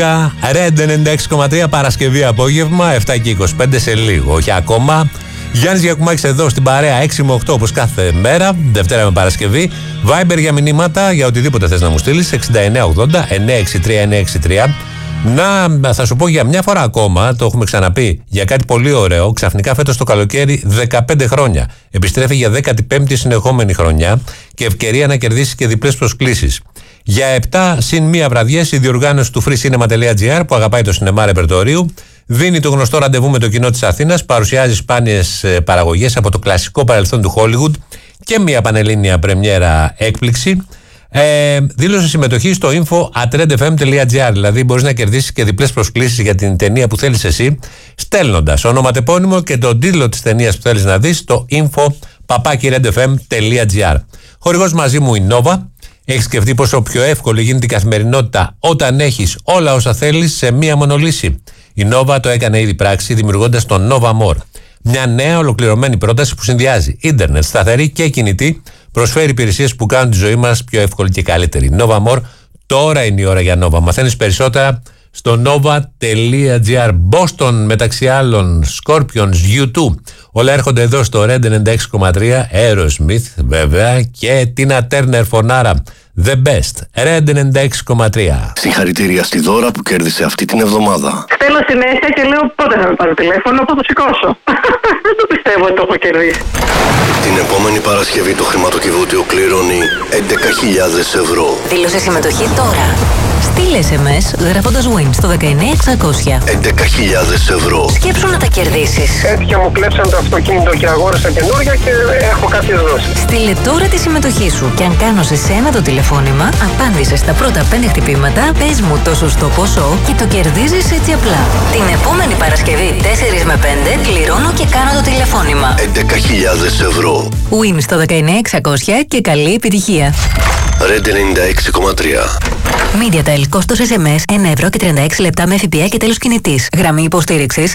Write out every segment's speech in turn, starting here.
Red 96,3 Παρασκευή απόγευμα, 7 και 25 σε λίγο. Όχι ακόμα. Γιάννης Γιακουμάκης εδώ στην παρέα 6 με 8 όπως κάθε μέρα, Δευτέρα με Παρασκευή. Viber για μηνύματα, για οτιδήποτε θες να μου στείλεις, 6980-963-963. Θα σου πω για μια φορά ακόμα, το έχουμε ξαναπεί, για κάτι πολύ ωραίο. Ξαφνικά φέτος το καλοκαίρι, 15 χρόνια. Επιστρέφει για 15η συνεχόμενη χρονιά και ευκαιρία να κερδίσει και διπλές προσκλήσεις. Για 7 συν 1 βραδιές η διοργάνωση του freecinema.gr που αγαπάει το σινεμά ρεπερτορίου δίνει το γνωστό ραντεβού με το κοινό της Αθήνας, παρουσιάζει σπάνιες παραγωγές από το κλασικό παρελθόν του Hollywood και μια πανελλήνια πρεμιέρα έκπληξη. Δήλωσε συμμετοχή στο info@redfm.gr, δηλαδή μπορείς να κερδίσεις και διπλές προσκλήσεις για την ταινία που θέλεις εσύ, στέλνοντας ονοματεπώνυμο και τον τίτλο της ταινίας που θέλεις να δεις στο info@redfm.gr. Χορηγός μαζί μου η Nova. Έχεις σκεφτεί πόσο πιο εύκολη γίνεται η καθημερινότητα όταν έχεις όλα όσα θέλεις σε μία μόνο λύση? Η Nova το έκανε ήδη πράξη δημιουργώντας το Nova More. Μια νέα ολοκληρωμένη πρόταση που συνδυάζει ίντερνετ, σταθερή και κινητή, προσφέρει υπηρεσίες που κάνουν τη ζωή μας πιο εύκολη και καλύτερη. Nova More, τώρα είναι η ώρα για Nova. Μαθαίνεις περισσότερα στο nova.gr. Boston μεταξύ άλλων, Scorpions, U2. Όλα έρχονται εδώ στο Red 96,3, Aerosmith βέβαια και Tina Turner φωνάρα. The best. Red 96,3. Συγχαρητήρια στη Δώρα που κέρδισε αυτή την εβδομάδα. Στέλνω συνέχεια και λέω πότε θα με πάρω τηλέφωνο, πότε το σηκώσω. Δεν το πιστεύω ότι το έχω κερδίσει. Την επόμενη Παρασκευή το χρηματοκιβώτιο κληρώνει 11.000 ευρώ. Δήλωσε συμμετοχή τώρα. Στείλε SMS γράφοντας WIN στο 19600. 11.000 ευρώ. Σκέψου να τα κερδίσεις. Έτυχε μου κλέψαν το αυτοκίνητο και αγόρασα καινούργια και έχω κάποιες δόσεις. Στείλε τώρα τη συμμετοχή σου και αν κάνω σε σένα το τηλεφώνημα, απάντησε στα πρώτα 5 χτυπήματα, πες μου το σωστό ποσό και το κερδίζεις έτσι απλά. Την επόμενη Παρασκευή 4 με 5 κληρώνω και κάνω το τηλεφώνημα. 11.000 ευρώ. WIN στο 19600 και καλή επιτυχία. Red 96,3. MediaTel, κόστος SMS 1 ευρώ και 36 λεπτά με ΦΠΑ και τέλος κινητής. Γραμμή υποστήριξης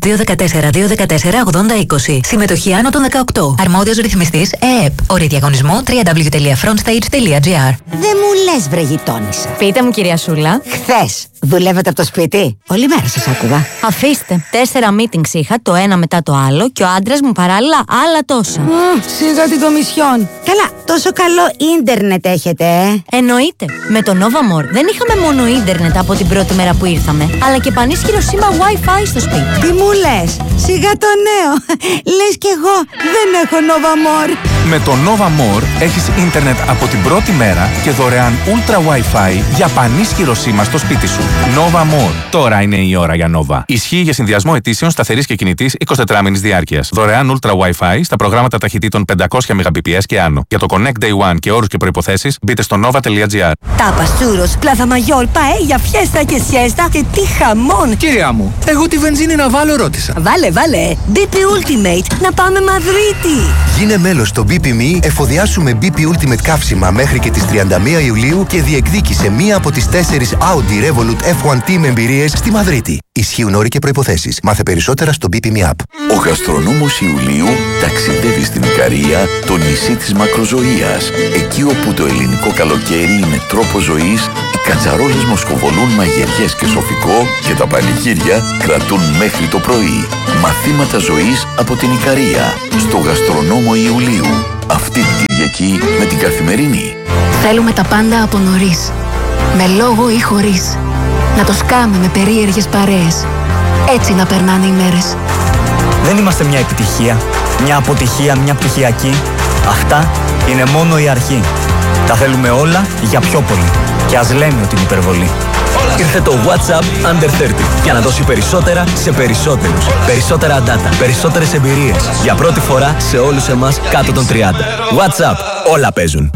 214-214-8020. Συμμετοχή άνω των 18. Αρμόδιος ρυθμιστής ΕΕΠ. Όροι διαγωνισμού www.frontstage.gr. Δεν μου λες βρε γειτόνισσα. Πείτε μου κυρία Σούλα. Χθες δουλεύετε από το σπίτι? Όλη μέρα σας άκουγα. Αφήστε. 4 meetings είχα, το ένα μετά το άλλο και ο άντρας μου παράλληλα άλλα τόσα. Σιγά την κομισιόν. Καλά, τόσο καλό ίντερνετ έχετε, Εννοείται. Με το Nova More δεν είχαμε μόνο ίντερνετ από την πρώτη μέρα που ήρθαμε, αλλά και πανίσχυρο σήμα Wi-Fi στο σπίτι. Τι μου λες? Σιγά το νέο. Λες κι εγώ δεν έχω Nova More. Με το Nova More έχεις ίντερνετ από την πρώτη μέρα και δωρεάν Ultra Wi-Fi για πανίσχυρο σήμα στο σπίτι σου. Nova More. Τώρα είναι η ώρα για Nova. Ισχύει για συνδυασμό αιτήσεων σταθερής και κινητής 24 μήνης διάρκειας. Δωρεάν Ultra Wi-Fi στα προγράμματα ταχυτήτων 500 Mbps και άνω. Για το Connect Day One και όρους και προϋποθέσεις μπείτε στο nova.gr. Τάπα, τσούρος, πλάθα μαγιόρ, παέλια, φιέστα και σιέστα και τι χαμόν. Κυρία μου, εγώ τη βενζίνη να βάλω ρώτησα. Βάλε. BP Ultimate, να πάμε Μαδρίτη. Γίνε μέλος στο BP.me, εφοδιάσουμε BP Ultimate καύσιμα μέχρι και τις 31 Ιουλίου και διεκδίκησε μία από τις 4 Audi Revolut F1 Team εμπειρίες στη Μαδρίτη. Ισχύουν όροι και προϋποθέσεις. Μάθε περισσότερα στο BP.me app. Ο γαστρονόμος Ιουλίου ταξιδεύει στην Ικαρία, το νησί της μακροζωίας. Εκεί όπου το ελληνικό καλοκαίρι είναι τρόπος ζωής, οι κατσαρόλες μοσκοβολούν μαγειριές και σοφικό και τα πανηγύρια κρατούν μέχρι το πρωί. Μαθήματα ζωής από την Ικαρία, στο γαστρονόμο Ιουλίου. Αυτή την Κυριακή με την Καθημερινή. Θέλουμε τα πάντα από νωρίς. Με λόγο ή χωρίς. Να το σκάμε με περίεργες παρέες. Έτσι να περνάνε οι μέρες. Δεν είμαστε μια επιτυχία, μια αποτυχία, μια πτυχιακή. Αυτά είναι μόνο η αρχή. Τα θέλουμε όλα για πιο πολύ. Και ας λέμε ότι είναι υπερβολή. Ήρθε το WhatsApp Under 30 για να δώσει περισσότερα σε περισσότερους. Περισσότερα data, περισσότερες εμπειρίες. Για πρώτη φορά σε όλους εμάς κάτω των 30. WhatsApp, όλα παίζουν.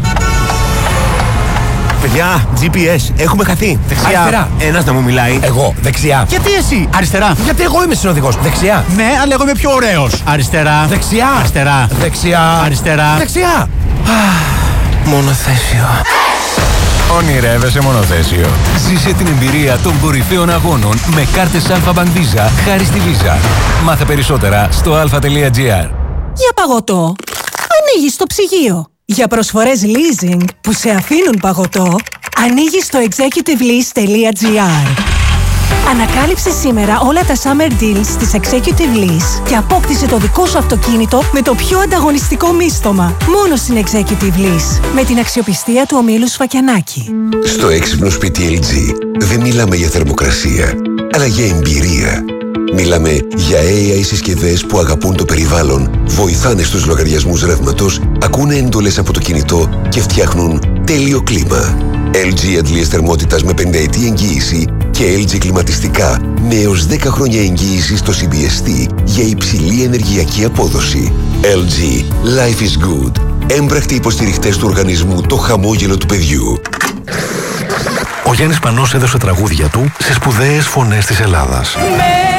Παιδιά, GPS, έχουμε χαθεί. Δεξιά. Αριστερά. Ένας να μου μιλάει. Εγώ, δεξιά. Γιατί εσύ? Αριστερά. Γιατί εγώ είμαι συνοδηγός. Δεξιά. Ναι, αλλά εγώ είμαι πιο ωραίος. Αριστερά. Δεξιά. Αριστερά. Δεξιά. Αριστερά. Δεξιά. Μονοθέσιο. Ονειρεύεσαι μονοθέσιο. Ζήσε την εμπειρία των κορυφαίων αγώνων με κάρτες Alpha Bank Visa χάρη στη Visa. Μάθε περισσότερα στο alpha.gr. Για παγωτό, ανοίγεις το ψυγείο. Για προσφορές leasing που σε αφήνουν παγωτό, ανοίγεις το executivelease.gr. Ανακάλυψε σήμερα όλα τα Summer Deals της Executive Lease και απόκτησε το δικό σου αυτοκίνητο με το πιο ανταγωνιστικό μίστομα. Μόνο στην Executive Lease. Με την αξιοπιστία του ομίλου Σφακιανάκη. Στο έξυπνο σπίτι LG δεν μιλάμε για θερμοκρασία, αλλά για εμπειρία. Μιλάμε για AI συσκευές που αγαπούν το περιβάλλον, βοηθάνε στους λογαριασμούς ρεύματος, ακούνε εντολές από το κινητό και φτιάχνουν τέλειο κλίμα. LG αντλίες θερμότητας με 5 ετή εγγύηση και LG κλιματιστικά με έως 10 χρόνια εγγύηση στο CBST για υψηλή ενεργειακή απόδοση. LG. Life is good. Έμπρακτοι υποστηριχτές του οργανισμού Το Χαμόγελο του Παιδιού. Ο Γιάννης Πανός έδωσε τραγούδια του σε σπουδαίες φωνές της Ελλάδας.